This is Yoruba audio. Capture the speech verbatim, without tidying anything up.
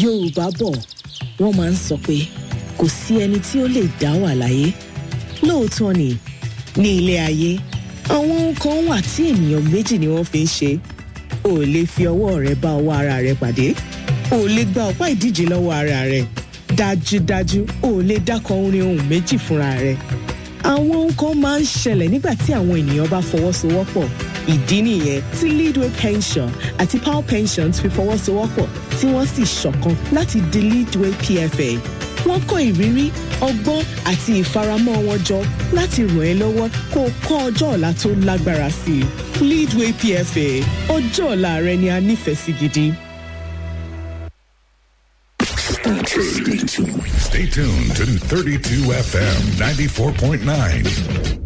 Yorùbá bọ̀ wọ́n máa ń sọ pé kò sí ẹni tí ó lè dá wà láyé. Lóòótọ́ ni ní ilé ayé àwọn ohun kan wà tí ènìyàn méjì ni wọ́n fi ń ṣe. O ò lè fi ọwọ́ rẹ bá ọwọ́ ara rẹ pàdé. O ò lè gba ọ̀pá ìdíje lọ́wọ́ ara rẹ. Dájúdájú o ò lè dákọ orin ohùn méjì fúnra rẹ. Àwọn ohun kan máa ń ṣẹlẹ̀ nígbà tí àwọn ènìyàn bá fọwọ́sowọ́pọ̀. Ìdí nìyẹn tí Leadway Pension àti Power Pensions fi fọwọ́sowọ́pọ̀ tí wọ́n sì ṣọ̀kan láti di Leadway P F A. Wọ́n kó ìrírí, ọgbọ́n àti ìfaramọ́ wọn jọ láti ràn ẹ́ lọ́wọ́ kó o kọ́ ọjọ́ ọ̀la tó lágbára sí i. Leadway P F A, ọjọ́ ọ̀la rẹ ni a nífẹ̀ẹ́ sí gidi. Stay tuned to thirty-two F M ninety-four point nine.